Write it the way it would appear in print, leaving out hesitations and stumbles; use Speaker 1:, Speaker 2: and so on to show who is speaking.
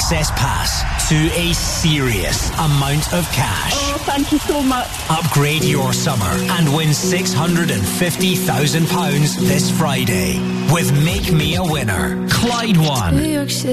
Speaker 1: access pass to a serious amount of cash.
Speaker 2: Oh, thank you so much.
Speaker 1: Upgrade your summer and win £650,000 this Friday with Make Me a Winner. Clyde won.